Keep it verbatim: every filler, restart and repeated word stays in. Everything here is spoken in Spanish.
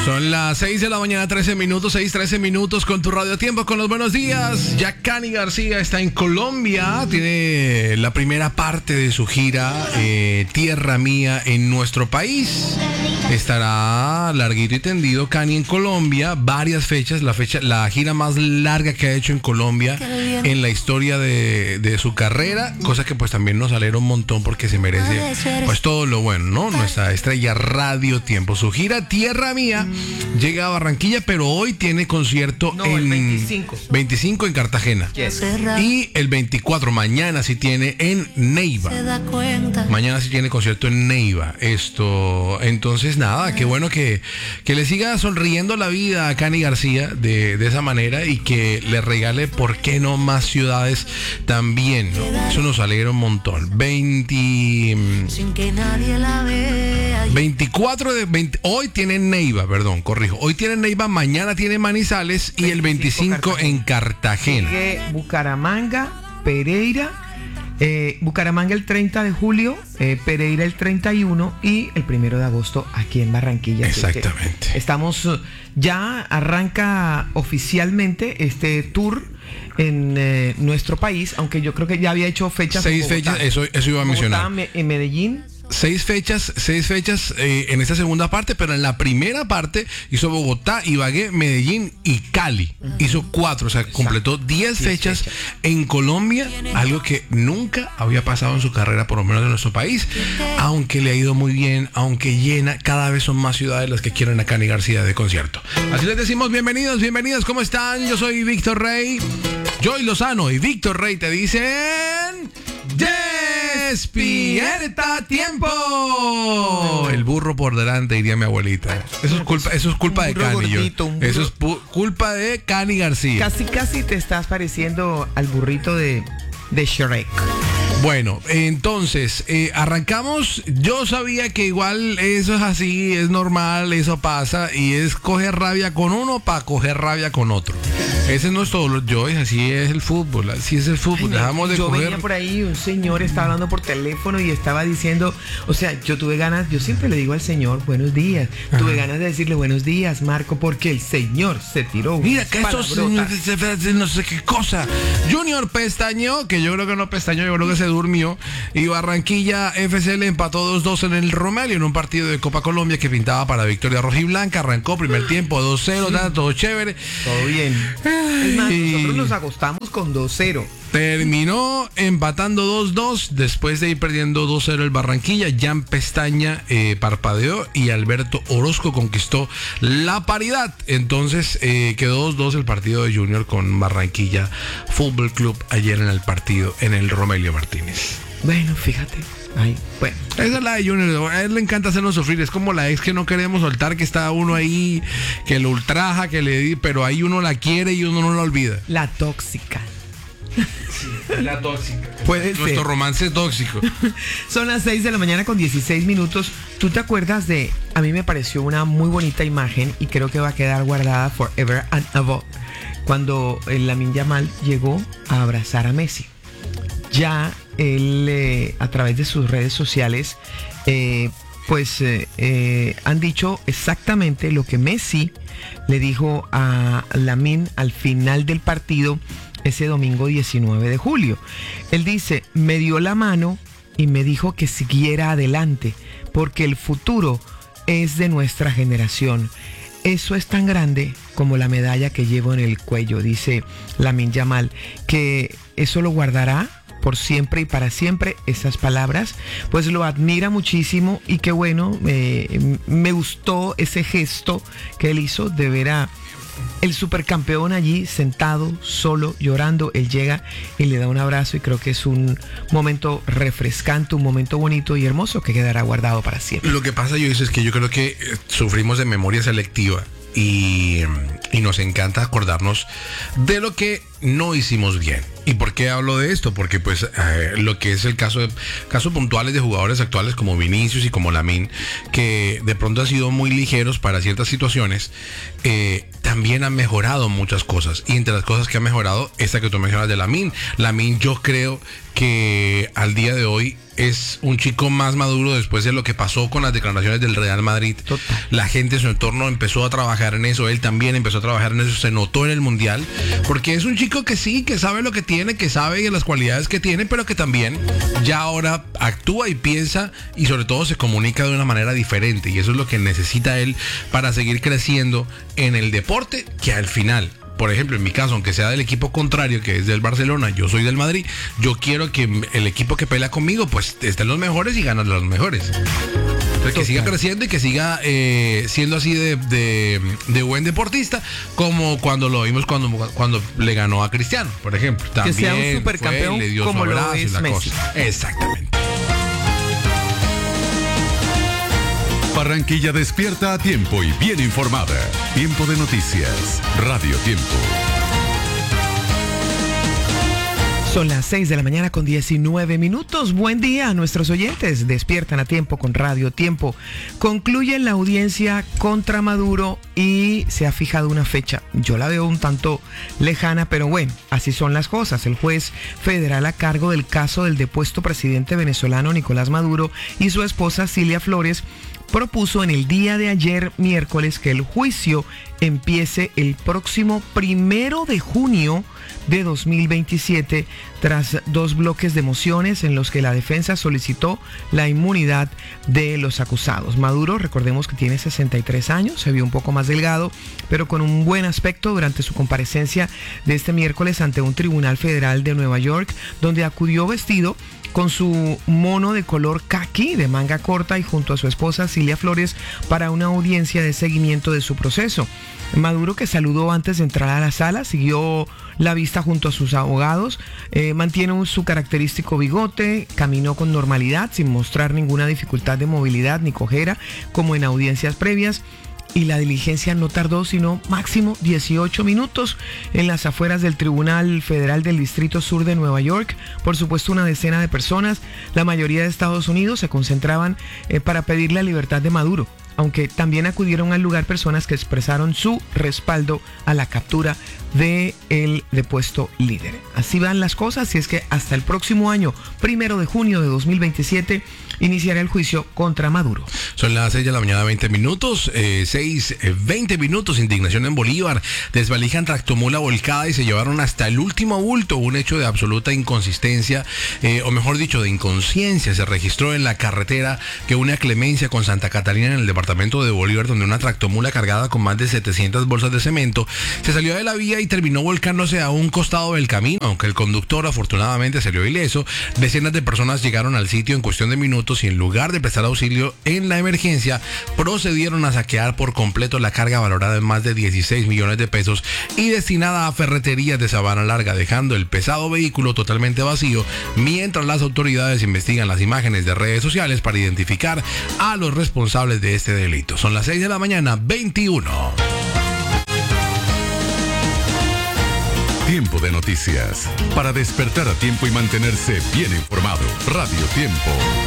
Son las seis de la mañana, trece minutos, seis, trece minutos con tu radio tiempo, con los buenos días. Ya Cani García está en Colombia, tiene la primera parte de su gira eh, Tierra Mía en nuestro país. Estará larguito y tendido Cani en Colombia, varias fechas, la fecha, la gira más larga que ha hecho en Colombia en la historia de, de su carrera, cosa que pues también nos alegra un montón porque se merece pues todo lo bueno, ¿no? Nuestra estrella Radio Tiempo. Su gira Tierra Mía llega a Barranquilla, pero hoy tiene concierto no, en el veinticinco. veinticinco en Cartagena. Yes. Y el veinticuatro, mañana sí tiene en Neiva. Mañana sí tiene concierto en Neiva. Esto, entonces nada, qué bueno que, que le siga sonriendo la vida a Cani García de, de esa manera y que le regale, ¿por qué no?, más ciudades también, ¿no? Eso nos alegra un montón. veinte, veinticuatro de veinte, hoy tiene Neiva, perdón, corrijo. Hoy tiene Neiva, mañana tiene Manizales y el veinticinco Cartagena. En Cartagena. Sigue Bucaramanga, Pereira, eh, Bucaramanga el treinta de julio, eh, Pereira el treinta y uno y el primero de agosto aquí en Barranquilla. Exactamente. Estamos, ya arranca oficialmente este tour en eh, nuestro país, aunque yo creo que ya había hecho fechas. Seis en Bogotá, fechas, eso, eso iba a mencionar. Bogotá, me, en Medellín. Seis fechas, seis fechas eh, en esta segunda parte, pero en la primera parte hizo Bogotá, Ibagué, Medellín y Cali. Uh-huh. Hizo cuatro, o sea, completó diez fechas, fechas en Colombia, algo que nunca había pasado en su carrera, por lo menos en nuestro país, aunque le ha ido muy bien, aunque llena, cada vez son más ciudades las que quieren a Cani García de concierto. Así les decimos, bienvenidos, bienvenidos, ¿cómo están? Yo soy Víctor Rey, Joy Lozano y Víctor Rey te dicen... ¡Despierta tiempo! El burro por delante, diría mi abuelita. Eso es culpa, eso es culpa de Cani. Gordito, eso es pu- culpa de Cani García. Casi, casi te estás pareciendo al burrito de, de Shrek. Bueno, entonces, eh, arrancamos. Yo sabía que igual eso es así, es normal, eso pasa, y es coger rabia con uno para coger rabia con otro. Ese no es todo, yo, así es el fútbol, así es el fútbol. Ay, Dejamos de yo coger... venía por ahí, un señor estaba hablando por teléfono y estaba diciendo, o sea, yo tuve ganas, yo siempre le digo al señor, buenos días, Ajá. tuve ganas de decirle buenos días, Marco, porque el señor se tiró. Mira, que estos no sé qué cosa. Junior pestañó, que yo creo que no pestañó, yo creo que se durmió, y Barranquilla F C le empató dos dos en el Romelio en un partido de Copa Colombia que pintaba para victoria rojiblanca. Arrancó primer tiempo dos cero, sí. todo chévere, todo bien. Es más, nosotros nos acostamos con dos cero. Terminó empatando dos dos después de ir perdiendo dos cero el Barranquilla. Jan Pestaña eh, parpadeó y Alberto Orozco conquistó la paridad. Entonces eh, quedó dos dos el partido de Junior con Barranquilla Fútbol Club ayer en el partido en el Romelio Martínez. Bueno, fíjate. Ay, bueno. Esa es la de Junior. A él le encanta hacernos sufrir. Es como la ex que no queremos soltar, que está uno ahí, que lo ultraja, que le di, pero ahí uno la quiere y uno no la olvida. La tóxica. Sí, la tóxica. Puede Nuestro ser. romance tóxico. Son las seis de la mañana con dieciséis minutos. ¿Tú te acuerdas de...? A mí me pareció una muy bonita imagen y creo que va a quedar guardada forever and ever. Cuando el Lamine Yamal llegó a abrazar a Messi. Ya él, eh, a través de sus redes sociales, eh, pues eh, eh, han dicho exactamente lo que Messi le dijo a Lamine al final del partido ese domingo diecinueve de julio. Él dice, me dio la mano y me dijo que siguiera adelante, porque el futuro es de nuestra generación. Eso es tan grande como la medalla que llevo en el cuello, dice Lamine Yamal, que eso lo guardará por siempre y para siempre. Esas palabras, pues lo admira muchísimo y qué bueno, eh, me gustó ese gesto que él hizo de ver a el supercampeón allí sentado, solo, llorando. Él llega y le da un abrazo y creo que es un momento refrescante, un momento bonito y hermoso que quedará guardado para siempre. Lo que pasa, yo es que yo creo que sufrimos de memoria selectiva y, y nos encanta acordarnos de lo que no hicimos bien. ¿Y por qué hablo de esto? Porque pues eh, lo que es el caso de casos puntuales de jugadores actuales como Vinicius y como Lamine, que de pronto han sido muy ligeros para ciertas situaciones, eh, también han mejorado muchas cosas. Y entre las cosas que han mejorado, esta que tú mencionas de Lamine. Lamine, yo creo que al día de hoy es un chico más maduro después de lo que pasó con las declaraciones del Real Madrid. Total. La gente en su entorno empezó a trabajar en eso, él también empezó a trabajar en eso, se notó en el Mundial, porque es un chico que sí, que sabe lo que tiene, que sabe las cualidades que tiene, pero que también ya ahora actúa y piensa y sobre todo se comunica de una manera diferente, y eso es lo que necesita él para seguir creciendo en el deporte, que al final, por ejemplo, en mi caso, aunque sea del equipo contrario, que es del Barcelona, yo soy del Madrid, yo quiero que el equipo que pelea conmigo, pues estén los mejores y ganen los mejores. Entonces, que siga creciendo y que siga eh, siendo así de, de, de buen deportista, como cuando lo vimos cuando, cuando le ganó a Cristiano, por ejemplo. También que sea un supercampeón fue, le dio como su abrazo lo es y la Messi. cosa. Exactamente. Barranquilla despierta a tiempo y bien informada. Tiempo de noticias. Radio Tiempo. Son las seis de la mañana con diecinueve minutos. Buen día a nuestros oyentes. Despiertan a tiempo con Radio Tiempo. Concluye la audiencia contra Maduro y se ha fijado una fecha. Yo la veo un tanto lejana, pero bueno, así son las cosas. El juez federal a cargo del caso del depuesto presidente venezolano Nicolás Maduro y su esposa Cilia Flores propuso en el día de ayer, miércoles, que el juicio empiece el próximo primero de junio de dos mil veintisiete, tras dos bloques de mociones en los que la defensa solicitó la inmunidad de los acusados. Maduro, recordemos que tiene sesenta y tres años, se vio un poco más delgado, pero con un buen aspecto durante su comparecencia de este miércoles ante un tribunal federal de Nueva York, donde acudió vestido con su mono de color caqui de manga corta y junto a su esposa Cilia Flores para una audiencia de seguimiento de su proceso. Maduro, que saludó antes de entrar a la sala, siguió la vista junto a sus abogados, eh, mantiene un, su característico bigote, caminó con normalidad sin mostrar ninguna dificultad de movilidad ni cojera como en audiencias previas. Y la diligencia no tardó sino máximo dieciocho minutos en las afueras del Tribunal Federal del Distrito Sur de Nueva York. Por supuesto, una decena de personas, la mayoría de Estados Unidos, se concentraban eh, para pedir la libertad de Maduro, aunque también acudieron al lugar personas que expresaron su respaldo a la captura del depuesto líder. Así van las cosas, y es que hasta el próximo año, primero de junio de dos mil veintisiete, iniciará el juicio contra Maduro. Son las seis de la mañana, veinte minutos, eh, seis, veinte minutos, indignación en Bolívar. Desvalijan tractomula volcada y se llevaron hasta el último bulto, un hecho de absoluta inconsistencia, eh, o mejor dicho, de inconsciencia. Se registró en la carretera que une a Clemencia con Santa Catalina en el departamento de Bolívar, donde una tractomula cargada con más de setecientas bolsas de cemento se salió de la vía y terminó volcándose a un costado del camino. Aunque el conductor afortunadamente salió ileso, decenas de personas llegaron al sitio en cuestión de minutos y en lugar de prestar auxilio en la emergencia, procedieron a saquear por completo la carga valorada en más de dieciséis millones de pesos y destinada a ferreterías de Sabana Larga, dejando el pesado vehículo totalmente vacío, mientras las autoridades investigan las imágenes de redes sociales para identificar a los responsables de este delito. Son las seis de la mañana, veintiuno. Tiempo de noticias. Para despertar a tiempo y mantenerse bien informado. Radio Tiempo.